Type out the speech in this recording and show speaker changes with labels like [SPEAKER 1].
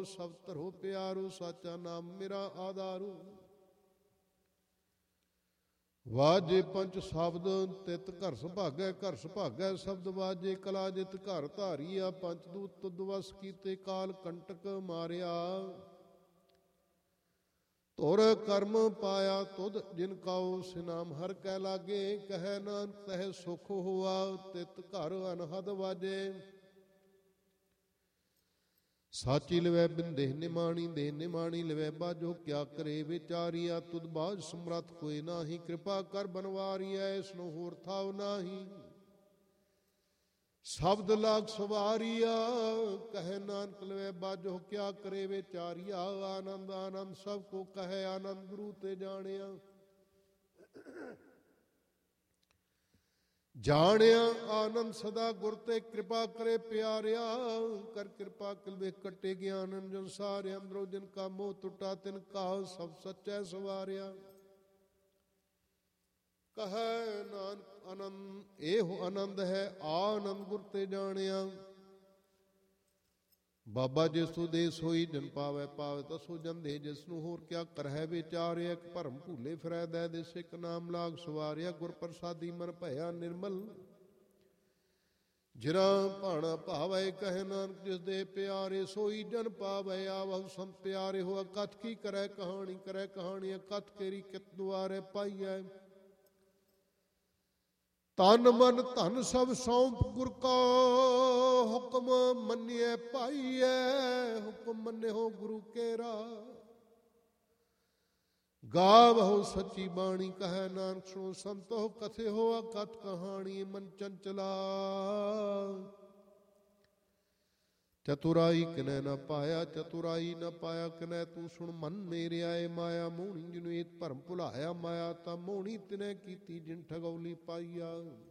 [SPEAKER 1] ਸਭ ਧਰੋ ਪਿਆਰੂ, ਸਾਚਾ ਨਾਮ ਮੇਰਾ ਆਧਾਰੂ। ਵਾਜੇ ਪੰਚ ਸ਼ਬਦ ਤਿਤ ਘਰ ਸੁਭਾਗੈ, ਘਰ ਸੁਭਾਗੈ ਸ਼ਬਦ ਵਾਜੇ। ਕਲਾ ਜਿਤ ਘਰ ਧਾਰੀਆ, ਪੰਚ ਦੂਤ ਤੁਧ ਵਸ ਕੀਤੇ। ਕਾਲ ਕੰਟਕ ਮਾਰਿਆ, ਤੁਰ ਕਰਮ ਪਾਇਆ ਤੁਧ। ਜਿਨ ਕਾਉ ਸਿਨਾਮ ਹਰ ਕੈ ਲਾਗੇ, ਕਹਿ ਨਾਨਕ ਤਹਿ ਸੁਖ ਹੋਆ। ਤਿਤ ਘਰ ਅਨਹਦ ਵਾਜੇ, ਸਾਚੀ ਲਵੈ ਬਿੰਦੇ ਨਿਮਾਣੀ। ਦੇ ਨਿਮਾਣੀ ਲਵੈ ਬਾਜੋ, ਕਿਆ ਕਰੇ ਵਿਚਾਰੀਆ। ਤੁਧ ਬਾਝ ਸਮਰੱਥ ਕੋਈ ਨਾਹੀ, ਕਿਰਪਾ ਕਰ ਬਨਵਾਰੀਐ। ਇਸਨੂੰ ਹੋਰ ਥਾਉ ਨਾਹੀ, ਸ਼ਬਦ ਲਾਗ ਸਵਾਰੀਆ। ਕਹਿ ਨਾਨਕ ਲਵੈ ਬਾਜੋ, ਕਿਆ ਕਰੇ ਵਿਚਾਰੀਆ। ਆਨੰਦ ਆਨੰਦ ਸਭ ਕੋ ਕਹੈ, ਆਨੰਦ ਗੁਰੂ ਤੇ ਜਾਣਿਆ। ਜਾਣਿਆ ਆਨੰਦ ਸਦਾ ਗੁਰ ਤੇ, ਕਿਰਪਾ ਕਰੇ ਪਿਆਰਿਆ। ਕਰ ਕਿਰਪਾ ਕਿਲਵੇ ਕੱਟੇ ਗਿਆਨ ਅੰਜਨ ਸਾਰੇ। ਅੰਦਰੋਂ ਜਿਨ ਕਾ ਮੋਹ ਟੁੱਟਾ, ਤਿਨ ਕਾ ਸਭ ਸੱਚੈ ਸਵਾਰਿਆ। ਕਹੈ ਨਾਨਕ ਆਨੰਦ ਇਹੋ ਆਨੰਦ ਹੈ, ਆਨੰਦ ਗੁਰ ਤੇ ਜਾਣਿਆ। ਬਾਬਾ ਜਿਸ ਤੂੰ ਦੇ ਸੋਈ ਜਨ ਪਾਵੈ, ਪਾਵੈ ਤਸੋ ਜਨ ਦੇ। ਜਿਸ ਨੂੰ ਹੋਰ ਕਿਆ ਕਰਹਿ ਵਿਚਾਰਿਆ। ਇੱਕ ਭਰਮ ਭੂਲੇ ਫਿਰੈ ਦੈ ਦਿਸ, ਇੱਕ ਨਾਮ ਲਾਗ ਸਵਾਰਿਆ। ਗੁਰ ਪ੍ਰਸਾਦੀ ਮਨ ਭਇਆ ਨਿਰਮਲ, ਜਿਨਾ ਭਾਣਾ ਭਾਵੈ। ਕਹਿ ਨਾਨਕ ਜਿਸ ਦੇ ਪਿਆਰੇ, ਸੋਈ ਜਨ ਪਾਵੈ। ਆਵਹੁ ਸੰਤ ਪਿਆਰੇ ਹੋ, ਅਕਥ ਕੀ ਕਰੈ ਕਹਾਣੀ। ਕਰੈ ਕਹਾਣੀ ਅਕਥ, ਕੇਰੀ ਕਿਤ ਦੁਆਰੇ ਪਾਈਐ। ਤਨ ਮਨ ਧਨ ਸਭ ਸੌਂਪ ਗੁਰ ਕਾ, ਹੁਕਮ ਮੰਨਿਐ ਪਾਈਐ। ਹੁਕਮ ਮੰਨਿਓ ਗੁਰੂ ਕੇਰਾ, ਗਾਵਹੁ ਸੱਚੀ ਬਾਣੀ। ਕਹਿ ਨਾਨਕ ਸੁਣੋ ਸੰਤੋ, ਕਥਿਓ ਅਕਥ ਕਹਾਣੀ। ਮਨ ਚੰਚਲਾ, ਚਤੁਰਾਈ ਕਿਨੈ ਨਾ ਪਾਇਆ। ਚਤੁਰਾਈ ਨਾ ਪਾਇਆ ਕਿਨੈ, ਤੂੰ ਸੁਣ ਮਨ ਮੇਰੇ ਆਏ। ਮਾਇਆ ਮੋਹਣੀ ਜਿਹਨੂੰ ਇਹ ਭਰਮ ਭੁਲਾਇਆ। ਮਾਇਆ ਤਾਂ ਮੋਹਣੀ ਤਿਨੈ ਕੀਤੀ, ਜਿਨ ਠਗੌਲੀ ਪਾਈਆ।